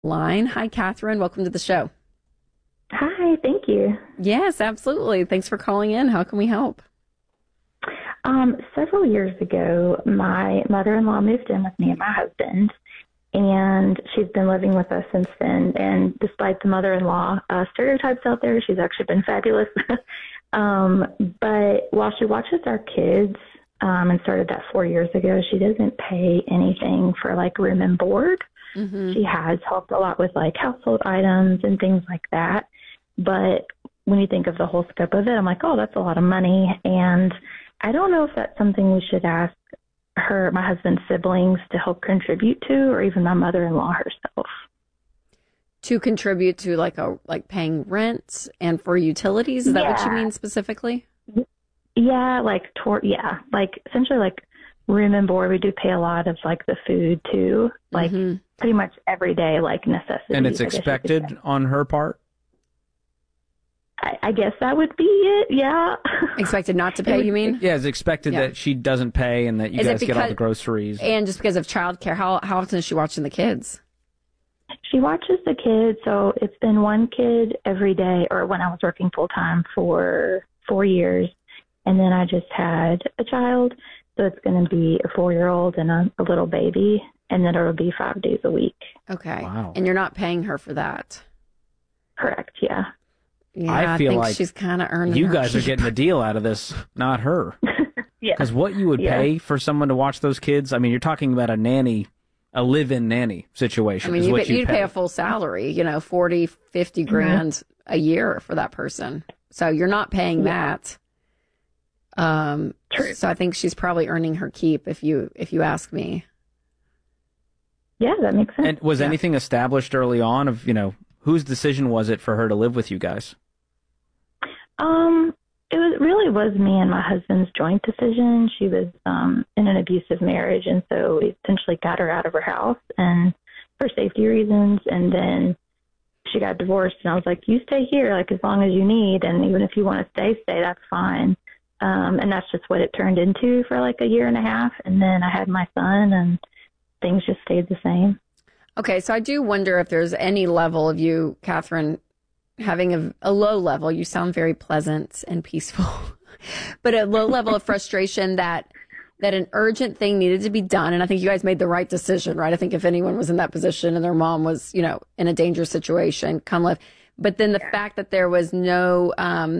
line. Hi, Catherine. Welcome to the show. Hi, thank you. Yes, absolutely. Thanks for calling in. How can we help? Several years ago, my mother-in-law moved in with me and my husband, and she's been living with us since then. And despite the mother-in-law stereotypes out there, she's actually been fabulous. But while she watches our kids, and started that 4 years ago, she doesn't pay anything for like room and board. Mm-hmm. She has helped a lot with like household items and things like that. But when you think of the whole scope of it, I'm like, oh, that's a lot of money. And I don't know if that's something we should ask my husband's siblings to help contribute to, or even my mother-in-law herself. To contribute to like paying rent and for utilities? Is that what you mean specifically? Yeah, like essentially like room and board. We do pay a lot of like the food too, like pretty much every day, like necessities. And it's expected on her part? I guess that would be it, yeah. Expected not to pay, you mean? Yeah, it's expected that she doesn't pay and that you guys get all the groceries. And just because of childcare, how often is she watching the kids? She watches the kids, so it's been one kid every day, or when I was working full-time for 4 years. And then I just had a child, so it's going to be a 4-year-old and a little baby, and then it'll be 5 days a week. Okay. Wow. And you're not paying her for that? Correct, yeah. Yeah, I feel think like she's kind of earning you her guys keep. are getting a deal out of this, not her. Yeah. Because what you would pay for someone to watch those kids, I mean, you're talking about a live-in nanny situation. I mean, you'd pay a full salary, 40, 50 grand a year for that person. So you're not paying that. True. So I think she's probably earning her keep if you ask me. Yeah, that makes sense. And was anything established early on of, whose decision was it for her to live with you guys? It really was me and my husband's joint decision. She was in an abusive marriage, and so we essentially got her out of her house and for safety reasons. And then she got divorced, and I was like, you stay here, like as long as you need, and even if you want to stay, that's fine. And that's just what it turned into for like a year and a half. And then I had my son, and things just stayed the same. Okay, so I do wonder if there's any level of you, Catherine, having a low level. You sound very pleasant and peaceful, but a low level of frustration that an urgent thing needed to be done. And I think you guys made the right decision, right? I think if anyone was in that position and their mom was, in a dangerous situation, come live. But then the fact that there was no,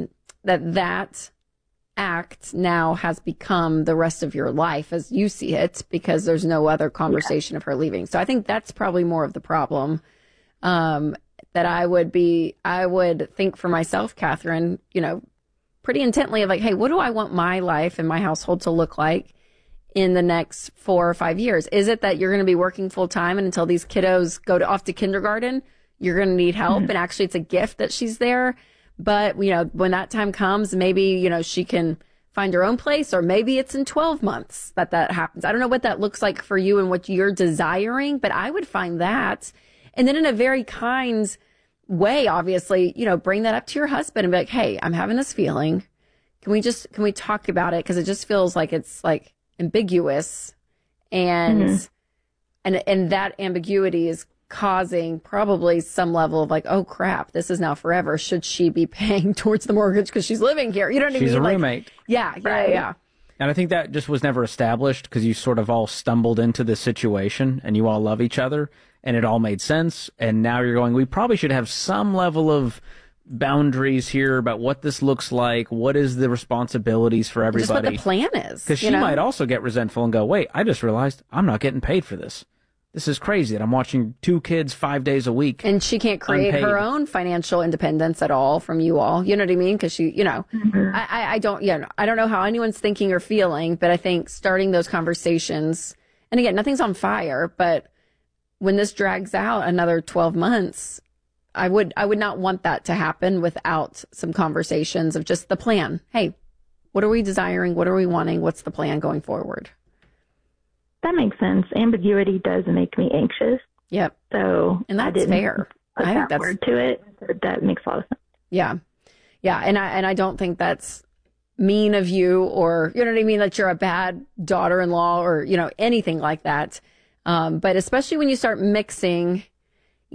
that act now has become the rest of your life as you see it, because there's no other conversation of her leaving. So I think that's probably more of the problem. That I would think for myself, Catherine, pretty intently of like, hey, what do I want my life and my household to look like in the next 4 or 5 years? Is it that you're going to be working full time, and until these kiddos off to kindergarten, you're going to need help? And actually it's a gift that she's there. But, when that time comes, maybe, she can find her own place, or maybe it's in 12 months that happens. I don't know what that looks like for you and what you're desiring, but I would find that. And then in a very kind way, obviously, bring that up to your husband and be like, hey, I'm having this feeling. Can we talk about it? Because it just feels like it's like ambiguous, and that ambiguity is causing probably some level of like, oh crap, this is now forever. Should she be paying towards the mortgage because she's living here? You know what I mean? She's a roommate. Yeah. And I think that just was never established because you sort of all stumbled into this situation and you all love each other and it all made sense. And now you're going, we probably should have some level of boundaries here about what this looks like. What is the responsibilities for everybody? Just what the plan is. Because she might also get resentful and go, wait, I just realized I'm not getting paid for this. This is crazy that I'm watching 2 kids 5 days a week. And she can't create unpaid. her own financial independence at all from you all. You know what I mean? Because she, I don't know how anyone's thinking or feeling, but I think starting those conversations, and again, nothing's on fire, but when this drags out another 12 months, I would not want that to happen without some conversations of just the plan. Hey, what are we desiring? What are we wanting? What's the plan going forward? That makes sense. Ambiguity does make me anxious. Yep. So and that's fair. I think that's word to it. So that makes a lot of sense. Yeah. Yeah. And I don't think that's mean of you, or, you know what I mean? That you're a bad daughter-in-law or, anything like that. But especially when you start mixing,